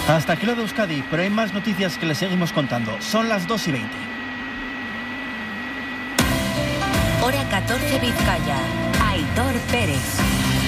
Hasta aquí lo de Euskadi, pero hay más noticias que les seguimos contando. Son las 2:20. Hora 14 Vizcaya. Aitor Pérez.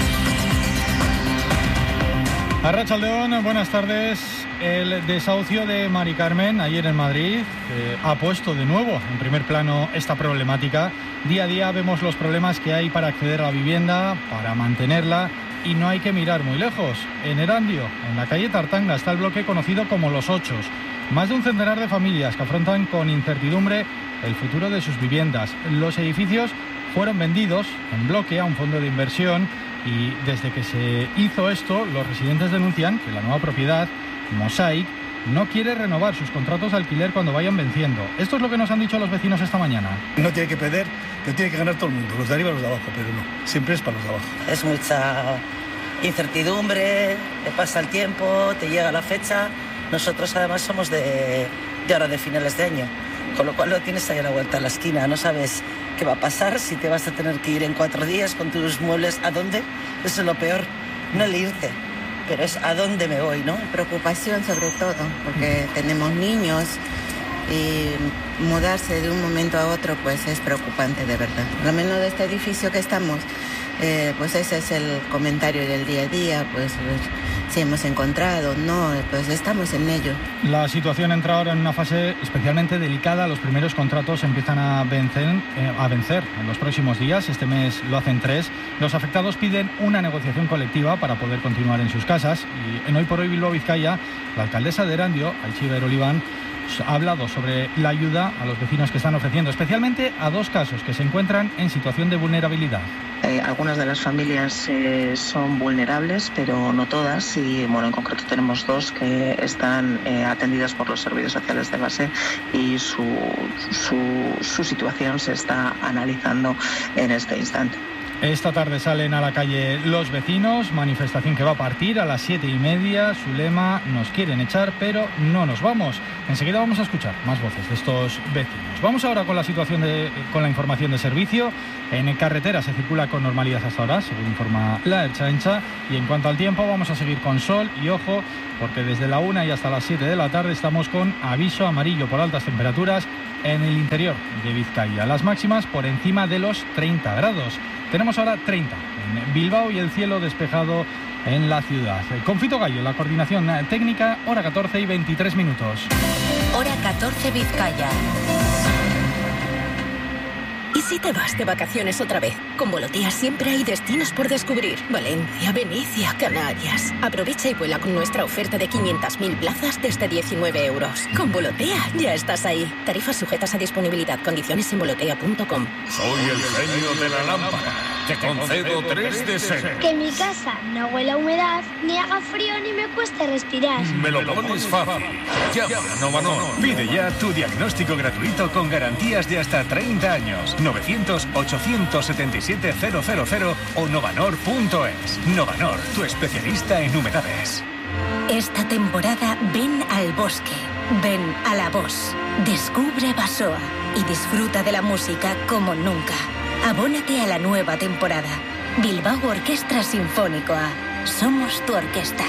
Arratsaldeon, buenas tardes. El desahucio de Mari Carmen ayer en Madrid ha puesto de nuevo en primer plano esta problemática. Día a día vemos los problemas que hay para acceder a la vivienda, para mantenerla, y no hay que mirar muy lejos. En Erandio, en la calle Tartanga, está el bloque conocido como Los Ochos. Más de un centenar de familias que afrontan con incertidumbre el futuro de sus viviendas. Los edificios fueron vendidos en bloque a un fondo de inversión y desde que se hizo esto, los residentes denuncian que la nueva propiedad, Mosaic, no quiere renovar sus contratos de alquiler cuando vayan venciendo. Esto es lo que nos han dicho los vecinos esta mañana. No tiene que perder, que tiene que ganar todo el mundo, los de arriba y los de abajo, pero no, siempre es para los de abajo. Es mucha incertidumbre, te pasa el tiempo, te llega la fecha. Nosotros además somos de ahora de finales de año, con lo cual lo tienes ahí a la vuelta de la esquina, no sabes qué va a pasar, si te vas a tener que ir en 4 días con tus muebles, ¿a dónde? Eso es lo peor, no el irte, pero es a dónde me voy, ¿no? Preocupación sobre todo, porque tenemos niños y mudarse de un momento a otro pues es preocupante de verdad. Lo menos de este edificio que estamos, pues ese es el comentario del día a día, pues si hemos encontrado, no, pues estamos en ello. La situación entra ahora en una fase especialmente delicada. Los primeros contratos empiezan a vencer en los próximos días. Este mes lo hacen 3. Los afectados piden una negociación colectiva para poder continuar en sus casas. Y en Hoy por Hoy Bilbao Vizcaya, la alcaldesa de Erandio, Aichiber Oliván, ha hablado sobre la ayuda a los vecinos que están ofreciendo, especialmente a 2 casos que se encuentran en situación de vulnerabilidad. Algunas de las familias son vulnerables, pero no todas, y bueno, en concreto tenemos 2 que están atendidas por los servicios sociales de base y su situación se está analizando en este instante. Esta tarde salen a la calle los vecinos, manifestación que va a partir a las 7:30. Su lema: nos quieren echar, pero no nos vamos. Enseguida vamos a escuchar más voces de estos vecinos. Vamos ahora con la situación con la información de servicio. En carretera se circula con normalidad hasta ahora, según informa la Ertzaintza. Y en cuanto al tiempo, vamos a seguir con sol y ojo, porque desde la 1 y hasta las 7 de la tarde estamos con aviso amarillo por altas temperaturas en el interior de Vizcaya. Las máximas por encima de los 30 grados. Tenemos ahora 30 en Bilbao y el cielo despejado en la ciudad. Con Fito Gallo, la coordinación técnica, hora 14 y 23 minutos. Hora 14 Vizcaya. ¿Y si te vas de vacaciones otra vez? Con Volotea siempre hay destinos por descubrir. Valencia, Venecia, Canarias. Aprovecha y vuela con nuestra oferta de 500.000 plazas desde 19 euros. Con Volotea ya estás ahí. Tarifas sujetas a disponibilidad. Condiciones en volotea.com. Soy el genio de la lámpara. Te concedo 3 deseos. Que mi casa no huela a humedad, ni haga frío, ni me cueste respirar. Me lo pones fácil. Llama a Novanor. Pide ya tu diagnóstico gratuito con garantías de hasta 30 años. 900-877-000 o novanor.es. Novanor, tu especialista en humedades. Esta temporada ven al bosque, ven a la Voz. Descubre Basoa y disfruta de la música como nunca. Abónate a la nueva temporada. Bilbao Orquestra Sinfónico A. Somos tu orquesta.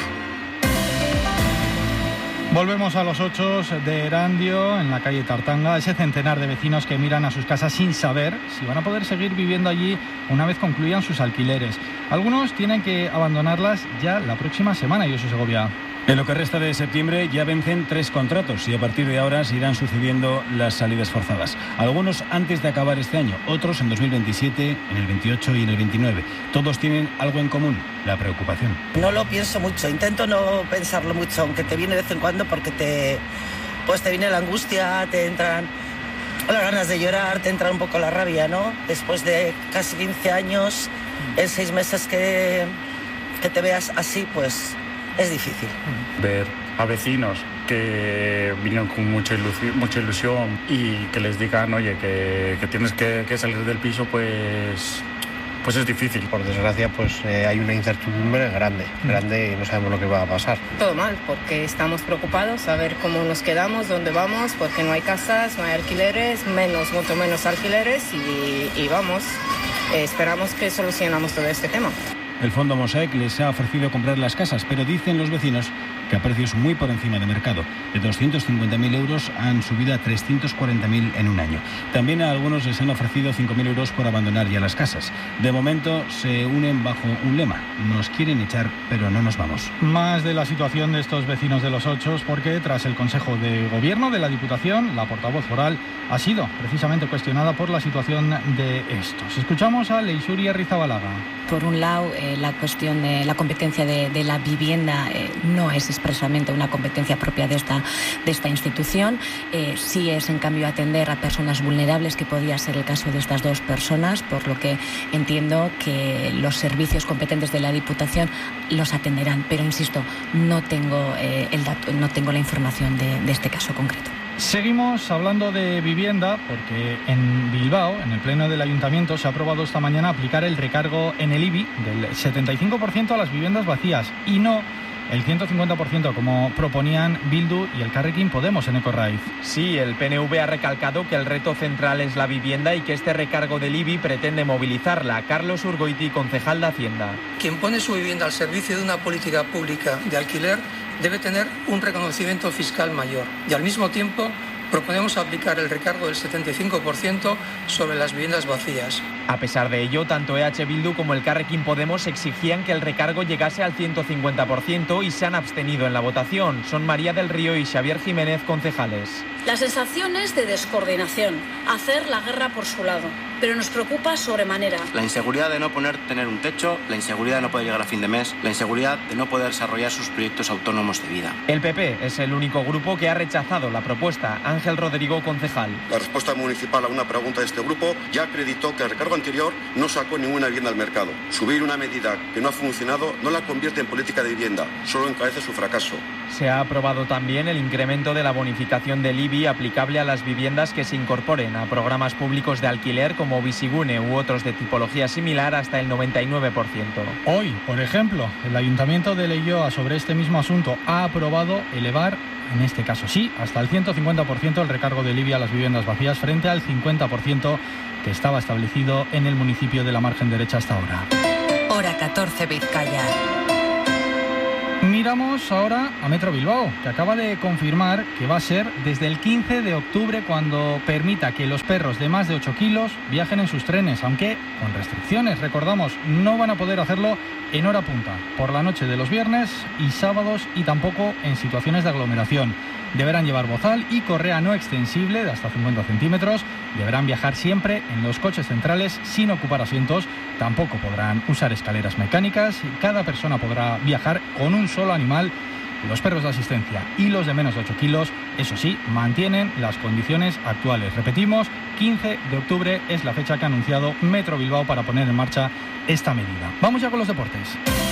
Volvemos a Los Ochos de Erandio, en la calle Tartanga, ese centenar de vecinos que miran a sus casas sin saber si van a poder seguir viviendo allí una vez concluyan sus alquileres. Algunos tienen que abandonarlas ya la próxima semana, Josu Segovia. En lo que resta de septiembre ya vencen 3 contratos y a partir de ahora se irán sucediendo las salidas forzadas. Algunos antes de acabar este año, otros en 2027, en el 28 y en el 29. Todos tienen algo en común, la preocupación. No lo pienso mucho, intento no pensarlo mucho, aunque te viene de vez en cuando porque te viene la angustia, te entran las ganas de llorar, te entra un poco la rabia, ¿no? Después de casi 15 años, en 6 meses que te veas así, pues es difícil. Ver a vecinos que vinieron con mucha ilusión y que les digan, oye, que tienes que salir del piso, pues es difícil. Por desgracia, pues hay una incertidumbre grande y no sabemos lo que va a pasar. Todo mal, porque estamos preocupados a ver cómo nos quedamos, dónde vamos, porque no hay casas, no hay alquileres, mucho menos alquileres y vamos, esperamos que solucionamos todo este tema. El Fondo Mosaic les ha ofrecido comprar las casas, pero dicen los vecinos que a precios muy por encima de mercado. De 250.000 euros han subido a 340.000 en un año. También a algunos les han ofrecido 5.000 euros por abandonar ya las casas. De momento se unen bajo un lema: nos quieren echar, pero no nos vamos. Más de la situación de estos vecinos de Los Ochos, porque tras el Consejo de Gobierno de la Diputación, la portavoz foral ha sido precisamente cuestionada por la situación de estos. Escuchamos a Leixuri Arrizabalaga. Por un lado, la cuestión de la competencia de la vivienda no es expresamente una competencia propia de esta institución. Sí es, en cambio, atender a personas vulnerables, que podía ser el caso de estas dos personas, por lo que entiendo que los servicios competentes de la Diputación los atenderán. Pero, insisto, no tengo el dato, no tengo la información de este caso concreto. Seguimos hablando de vivienda porque en Bilbao, en el Pleno del Ayuntamiento, se ha aprobado esta mañana aplicar el recargo en el IBI del 75% a las viviendas vacías y no el 150% como proponían Bildu y Elkarrekin Podemos en Ecorraiz. Sí, el PNV ha recalcado que el reto central es la vivienda y que este recargo del IBI pretende movilizarla. Carlos Urgoiti, concejal de Hacienda. Quien pone su vivienda al servicio de una política pública de alquiler debe tener un reconocimiento fiscal mayor y al mismo tiempo proponemos aplicar el recargo del 75% sobre las viviendas vacías. A pesar de ello, tanto EH Bildu como Elkarrekin Podemos exigían que el recargo llegase al 150% y se han abstenido en la votación. Son María del Río y Xavier Jiménez, concejales. La sensación es de descoordinación, hacer la guerra por su lado, pero nos preocupa sobremanera. La inseguridad de no tener un techo, la inseguridad de no poder llegar a fin de mes, la inseguridad de no poder desarrollar sus proyectos autónomos de vida. El PP es el único grupo que ha rechazado la propuesta. Ángel Rodrigo, concejal. La respuesta municipal a una pregunta de este grupo ya acreditó que el recargo anterior no sacó ninguna vivienda al mercado. Subir una medida que no ha funcionado no la convierte en política de vivienda, solo encarece su fracaso. Se ha aprobado también el incremento de la bonificación del IBI aplicable a las viviendas que se incorporen a programas públicos de alquiler como Bizigune u otros de tipología similar hasta el 99%. Hoy, por ejemplo, el Ayuntamiento de Leioa sobre este mismo asunto ha aprobado elevar, en este caso sí, hasta el 150% el recargo del IBI a las viviendas vacías frente al 50% que estaba establecido en el municipio de la margen derecha hasta ahora. Hora 14 Vizcaya. Miramos ahora a Metro Bilbao, que acaba de confirmar que va a ser desde el 15 de octubre cuando permita que los perros de más de 8 kilos viajen en sus trenes, aunque con restricciones. Recordamos, no van a poder hacerlo en hora punta, por la noche de los viernes y sábados, y tampoco en situaciones de aglomeración. Deberán llevar bozal y correa no extensible de hasta 50 centímetros. Deberán viajar siempre en los coches centrales sin ocupar asientos. Tampoco podrán usar escaleras mecánicas. Cada persona podrá viajar con un solo animal. Los perros de asistencia y los de menos de 8 kilos, eso sí, mantienen las condiciones actuales. Repetimos, 15 de octubre es la fecha que ha anunciado Metro Bilbao para poner en marcha esta medida. Vamos ya con los deportes.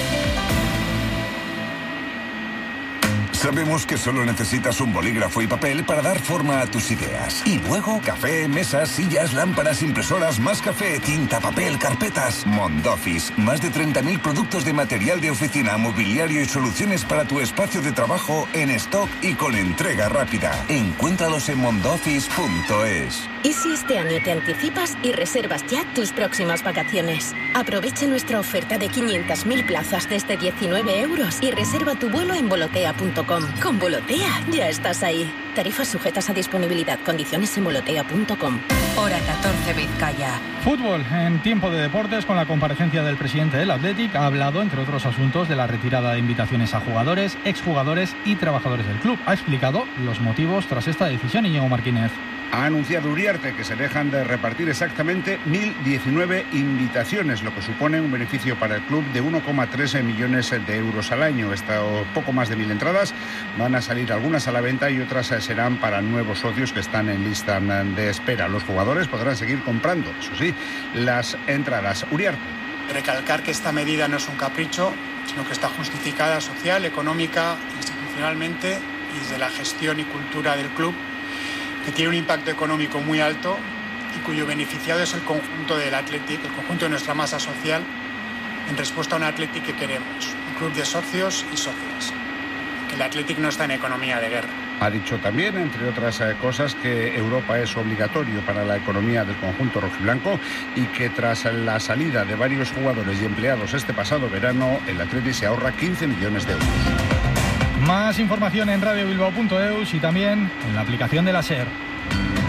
Sabemos que solo necesitas un bolígrafo y papel para dar forma a tus ideas. Y luego, café, mesas, sillas, lámparas, impresoras, más café, tinta, papel, carpetas. Mondoffice. Más de 30.000 productos de material de oficina, mobiliario y soluciones para tu espacio de trabajo en stock y con entrega rápida. Encuéntralos en mondoffice.es. ¿Y si este año te anticipas y reservas ya tus próximas vacaciones? Aprovecha nuestra oferta de 500.000 plazas desde 19 euros y reserva tu vuelo en volotea.com. Con Volotea ya estás ahí. Tarifas sujetas a disponibilidad. Condiciones en volotea.com. Hora 14 Vizcaya. Fútbol en tiempo de deportes, con la comparecencia del presidente del Athletic. Ha hablado, entre otros asuntos, de la retirada de invitaciones a jugadores, exjugadores y trabajadores del club. Ha explicado los motivos tras esta decisión. Íñigo Martínez. Ha anunciado Uriarte que se dejan de repartir exactamente 1.019 invitaciones, lo que supone un beneficio para el club de 1,3 millones de euros al año. Poco más de 1.000 entradas van a salir, algunas a la venta y otras serán para nuevos socios que están en lista de espera. Los jugadores podrán seguir comprando, eso sí, las entradas. Uriarte. Recalcar que esta medida no es un capricho, sino que está justificada social, económica, institucionalmente y desde la gestión y cultura del club, que tiene un impacto económico muy alto y cuyo beneficiado es el conjunto del Athletic, el conjunto de nuestra masa social, en respuesta a un Athletic que queremos, un club de socios y socias, que el Athletic no está en economía de guerra. Ha dicho también, entre otras cosas, que Europa es obligatorio para la economía del conjunto rojiblanco y que tras la salida de varios jugadores y empleados este pasado verano, el Athletic se ahorra 15 millones de euros. Más información en radiobilbao.eus y también en la aplicación de la SER.